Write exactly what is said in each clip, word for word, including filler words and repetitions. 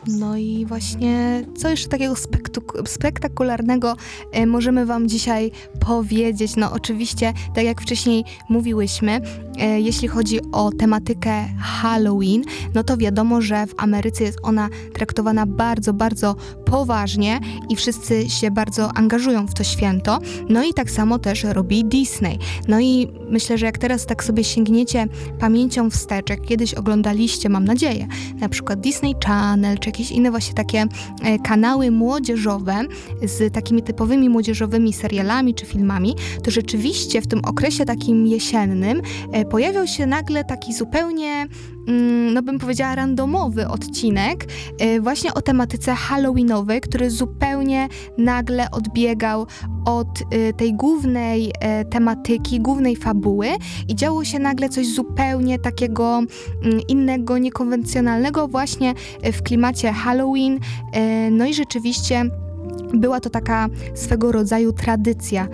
No i właśnie co jeszcze takiego spektuk- spektakularnego e, możemy wam dzisiaj powiedzieć? No oczywiście, tak jak wcześniej mówiłyśmy, e, jeśli chodzi o tematykę Halloween, no to wiadomo, że w Ameryce jest ona traktowana bardzo, bardzo poważnie i wszyscy się bardzo angażują w to święto. No i tak samo też robi Disney. No i myślę, że jak teraz tak sobie sięgniecie pamięcią wstecz, jak kiedyś oglądaliście, mam nadzieję, na przykład Disney Channel, czy jakieś inne właśnie takie e, kanały młodzieżowe z takimi typowymi młodzieżowymi serialami czy filmami, to rzeczywiście w tym okresie takim jesiennym e, pojawiał się nagle taki zupełnie, mm, no bym powiedziała, randomowy odcinek e, właśnie o tematyce halloweenowej, który zupełnie nagle odbiegał od e, tej głównej e, tematyki, głównej fabuły i działo się nagle coś zupełnie takiego mm, innego, niekonwencjonalnego właśnie w klimacie Halloween. E, no i rzeczywiście była to taka swego rodzaju tradycja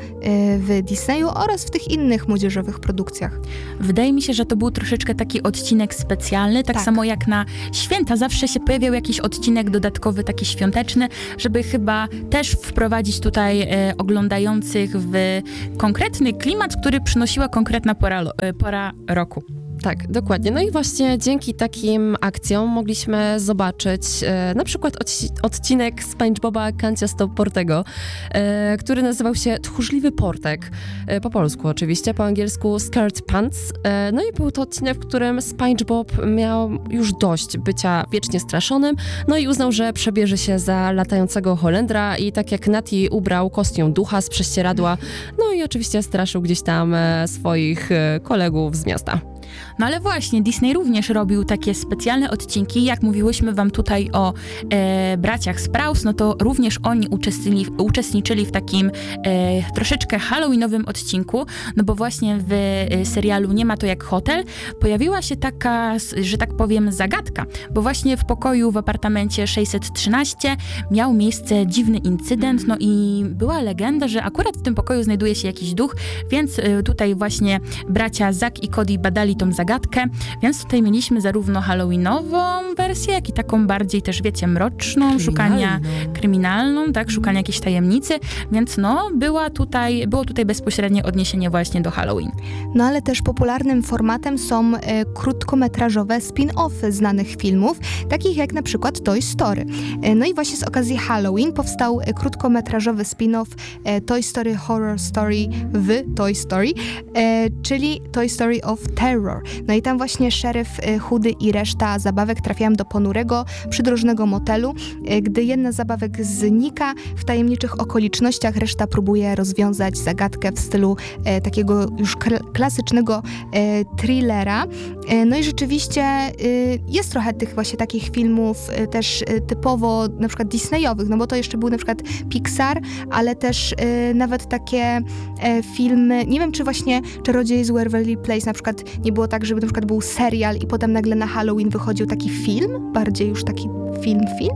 w Disneyu oraz w tych innych młodzieżowych produkcjach. Wydaje mi się, że to był troszeczkę taki odcinek specjalny, tak, tak samo jak na święta zawsze się pojawiał jakiś odcinek dodatkowy, taki świąteczny, żeby chyba też wprowadzić tutaj e, oglądających w konkretny klimat, który przynosiła konkretna pora, e, pora roku. Tak, dokładnie. No i właśnie dzięki takim akcjom mogliśmy zobaczyć e, na przykład odci- odcinek SpongeBoba Kanciasto-Portego, e, który nazywał się Tchórzliwy Portek. E, po polsku oczywiście, po angielsku Scared Pants. E, no i był to odcinek, w którym SpongeBob miał już dość bycia wiecznie straszonym, no i uznał, że przebierze się za latającego Holendra i tak jak Nati ubrał kostium ducha z prześcieradła, no i oczywiście straszył gdzieś tam e, swoich e, kolegów z miasta. No ale właśnie, Disney również robił takie specjalne odcinki, jak mówiłyśmy wam tutaj o e, braciach Sprouse, no to również oni uczestniczyli, uczestniczyli w takim e, troszeczkę halloweenowym odcinku, no bo właśnie w e, serialu Nie ma to jak hotel pojawiła się taka, że tak powiem, zagadka, bo właśnie w pokoju w apartamencie sześćset trzynaście miał miejsce dziwny incydent, no i była legenda, że akurat w tym pokoju znajduje się jakiś duch, więc e, tutaj właśnie bracia Zack i Cody badali tą zagadkę, więc tutaj mieliśmy zarówno halloweenową wersję, jak i taką bardziej też, wiecie, mroczną, szukania kryminalną, tak, szukania jakiejś tajemnicy, więc no, była tutaj, było tutaj bezpośrednie odniesienie właśnie do Halloween. No ale też popularnym formatem są e, krótkometrażowe spin-offy znanych filmów, takich jak na przykład Toy Story. E, no i właśnie z okazji Halloween powstał e, krótkometrażowy spin-off e, Toy Story Horror Story w Toy Story, e, czyli Toy Story of Terror. No i tam właśnie szeryf Chudy i reszta zabawek trafiają do ponurego, przydrożnego motelu. Gdy jedna z zabawek znika w tajemniczych okolicznościach, reszta próbuje rozwiązać zagadkę w stylu e, takiego już kl- klasycznego e, thrillera. E, no i rzeczywiście e, jest trochę tych właśnie takich filmów e, też e, typowo na przykład Disneyowych, no bo to jeszcze był na przykład Pixar, ale też e, nawet takie e, filmy, nie wiem czy właśnie Czarodziej z Waverly Place na przykład nie było tak, żeby na przykład był serial i potem nagle na Halloween wychodził taki film, bardziej już taki film, film.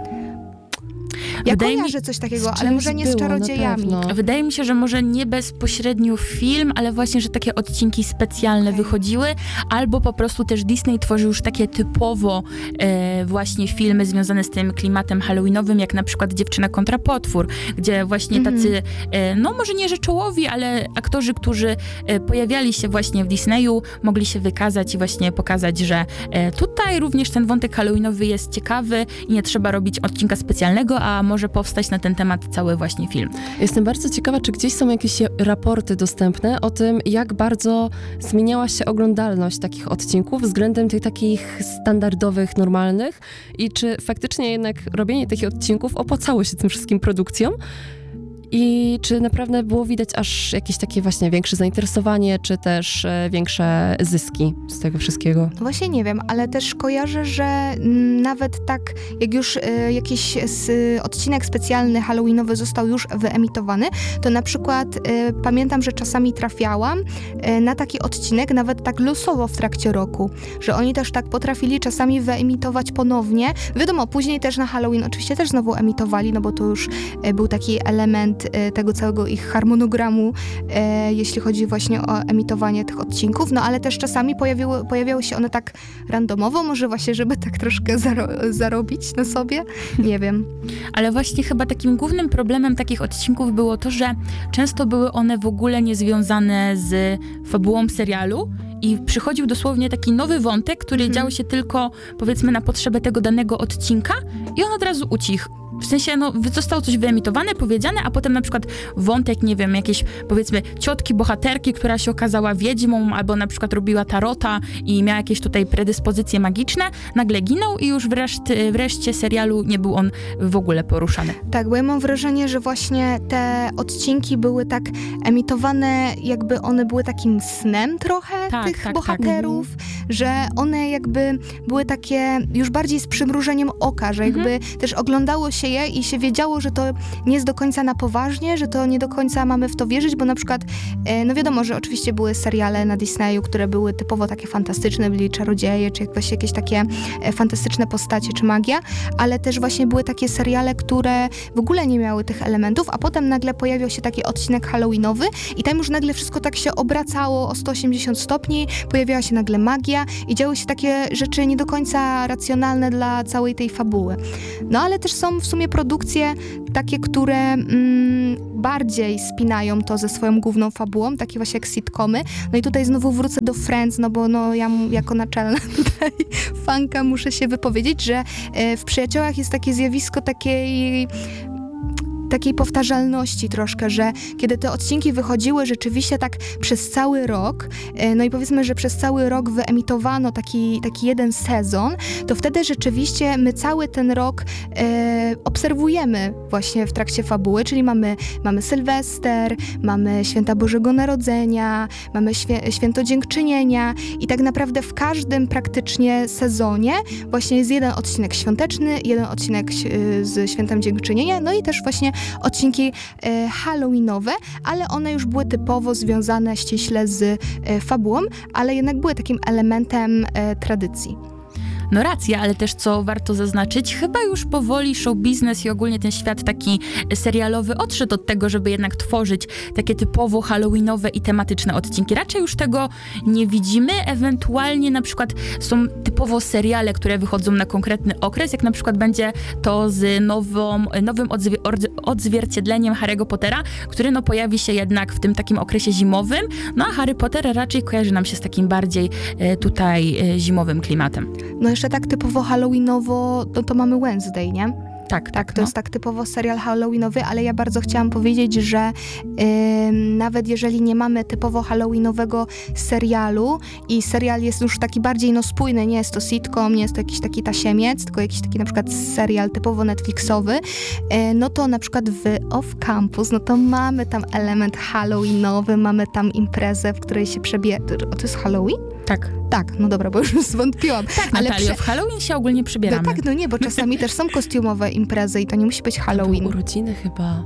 Ja Wydaje kojarzę mi... coś takiego, ale może nie z było, czarodziejami. Wydaje mi się, że może nie bezpośrednio film, ale właśnie, że takie odcinki specjalne okay. wychodziły, albo po prostu też Disney tworzył już takie typowo e, właśnie filmy związane z tym klimatem halloweenowym, jak na przykład Dziewczyna kontra potwór, gdzie właśnie mm-hmm. tacy, e, no może nie że czołowi, ale aktorzy, którzy e, pojawiali się właśnie w Disneyu, mogli się wykazać i właśnie pokazać, że e, tutaj również ten wątek halloweenowy jest ciekawy i nie trzeba robić odcinka specjalnego, a może powstać na ten temat cały właśnie film. Jestem bardzo ciekawa, czy gdzieś są jakieś raporty dostępne o tym, jak bardzo zmieniała się oglądalność takich odcinków względem tych takich standardowych, normalnych i czy faktycznie jednak robienie takich odcinków opłacało się tym wszystkim produkcjom? I czy naprawdę było widać aż jakieś takie właśnie większe zainteresowanie, czy też e, większe zyski z tego wszystkiego? No właśnie nie wiem, ale też kojarzę, że m, nawet tak jak już e, jakiś s, odcinek specjalny halloweenowy został już wyemitowany, to na przykład e, pamiętam, że czasami trafiałam e, na taki odcinek nawet tak losowo w trakcie roku, że oni też tak potrafili czasami wyemitować ponownie. Wiadomo, później też na Halloween oczywiście też znowu emitowali, no bo to już e, był taki element temat e, tego całego ich harmonogramu, e, jeśli chodzi właśnie o emitowanie tych odcinków, no ale też czasami pojawiły, pojawiały się one tak randomowo, może właśnie, żeby tak troszkę zaro- zarobić na sobie, nie wiem. Ale właśnie chyba takim głównym problemem takich odcinków było to, że często były one w ogóle niezwiązane z fabułą serialu i przychodził dosłownie taki nowy wątek, który Mhm. dział się tylko, powiedzmy, na potrzebę tego danego odcinka i on od razu ucichł. W sensie, no, zostało coś wyemitowane, powiedziane, a potem na przykład wątek, nie wiem, jakieś, powiedzmy, ciotki, bohaterki, która się okazała wiedźmą, albo na przykład robiła tarota i miała jakieś tutaj predyspozycje magiczne, nagle ginął i już wreszcie, wreszcie serialu nie był on w ogóle poruszany. Tak, bo ja mam wrażenie, że właśnie te odcinki były tak emitowane, jakby one były takim snem trochę Tak, tych tak, tak. bohaterów, że one jakby były takie już bardziej z przymrużeniem oka, że jakby też oglądało się je i się wiedziało, że to nie jest do końca na poważnie, że to nie do końca mamy w to wierzyć, bo na przykład, e, no wiadomo, że oczywiście były seriale na Disneyu, które były typowo takie fantastyczne, byli czarodzieje, czy właśnie jakieś takie e, fantastyczne postacie, czy magia, ale też właśnie były takie seriale, które w ogóle nie miały tych elementów, a potem nagle pojawił się taki odcinek halloweenowy i tam już nagle wszystko tak się obracało o sto osiemdziesiąt stopni, pojawiała się nagle magia i działy się takie rzeczy nie do końca racjonalne dla całej tej fabuły. No ale też są w sumie produkcje takie, które mm, bardziej spinają to ze swoją główną fabułą, takie właśnie jak sitcomy. No i tutaj znowu wrócę do Friends, no bo no ja m- jako naczelna tutaj fanka muszę się wypowiedzieć, że e, w Przyjaciołach jest takie zjawisko takiej takiej powtarzalności troszkę, że kiedy te odcinki wychodziły rzeczywiście tak przez cały rok, e, no i powiedzmy, że przez cały rok wyemitowano taki, taki jeden sezon, to wtedy rzeczywiście my cały ten rok e, obserwujemy właśnie w trakcie fabuły, czyli mamy, mamy Sylwester, mamy Święta Bożego Narodzenia, mamy świe, Święto Dziękczynienia i tak naprawdę w każdym praktycznie sezonie właśnie jest jeden odcinek świąteczny, jeden odcinek e, z Świętem Dziękczynienia, no i też właśnie odcinki e, halloweenowe, ale one już były typowo związane ściśle z e, fabułą, ale jednak były takim elementem e, tradycji. No racja, ale też co warto zaznaczyć, chyba już powoli show biznes i ogólnie ten świat taki serialowy odszedł od tego, żeby jednak tworzyć takie typowo halloweenowe i tematyczne odcinki. Raczej już tego nie widzimy, ewentualnie na przykład są typowo seriale, które wychodzą na konkretny okres, jak na przykład będzie to z nową, nowym odzwier- odzwierciedleniem Harry'ego Pottera, który no pojawi się jednak w tym takim okresie zimowym, no a Harry Potter raczej kojarzy nam się z takim bardziej e, tutaj e, zimowym klimatem. No jeszcze tak typowo halloweenowo, no to mamy Wednesday, nie? Tak, Tak, to no. jest tak typowo serial halloweenowy, ale ja bardzo chciałam powiedzieć, że ym, nawet jeżeli nie mamy typowo halloweenowego serialu i serial jest już taki bardziej no spójny, nie jest to sitcom, nie jest to jakiś taki tasiemiec, tylko jakiś taki na przykład serial typowo Netflixowy, yy, no to na przykład w Off Campus, no to mamy tam element halloweenowy, mamy tam imprezę, w której się przebie... To jest Halloween? Tak. Tak, no dobra, bo już zwątpiłam. Tak, ale Natalio, prze- w Halloween się ogólnie przybieramy. No tak, no nie, bo czasami też są kostiumowe imprezy i to nie musi być Halloween. Urodziny chyba.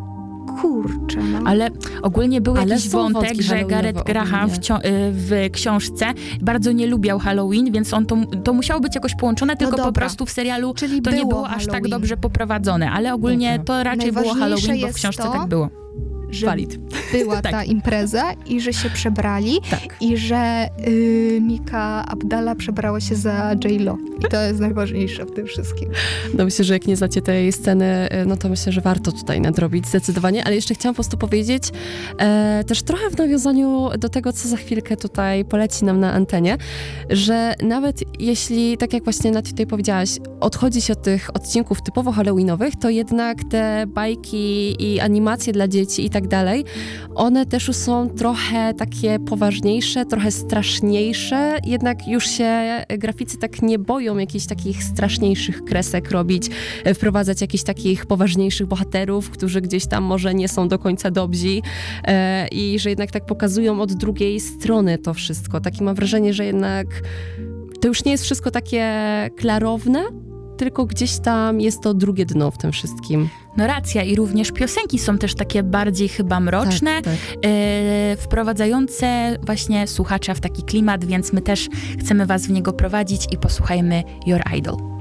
Kurczę, no. Ale ogólnie był Ale jakiś są wątek, wątki że halloweenowe Gareth Graham w, ogólnie. cio- y, w książce bardzo nie lubiał Halloween, więc on to, to musiało być jakoś połączone, tylko po dobra. prostu w serialu Czyli to nie było było aż tak Halloween. dobrze poprowadzone, ale ogólnie Dobra. to raczej było Najważniejsze Halloween, bo w jest książce to, tak było. Że Valid. była Tak. ta impreza i że się przebrali Tak. i że y, Mika Abdala przebrała się za J-Lo. I to jest najważniejsze w tym wszystkim. No myślę, że jak nie znacie tej sceny, no to myślę, że warto tutaj nadrobić zdecydowanie, ale jeszcze chciałam po prostu powiedzieć e, też trochę w nawiązaniu do tego, co za chwilkę tutaj poleci nam na antenie, że nawet jeśli, tak jak właśnie Nati tutaj powiedziałaś, odchodzi się od tych odcinków typowo halloweenowych, to jednak te bajki i animacje dla dzieci i tak dalej, one też już są trochę takie poważniejsze, trochę straszniejsze, jednak już się graficy tak nie boją jakichś takich straszniejszych kresek robić, wprowadzać jakichś takich poważniejszych bohaterów, którzy gdzieś tam może nie są do końca dobrzy e, i że jednak tak pokazują od drugiej strony to wszystko. Takie mam wrażenie, że jednak to już nie jest wszystko takie klarowne, tylko gdzieś tam jest to drugie dno w tym wszystkim. No racja i również piosenki są też takie bardziej chyba mroczne, Tak, tak. e, wprowadzające właśnie słuchacza w taki klimat, więc my też chcemy was w niego prowadzić i posłuchajmy Your Idol.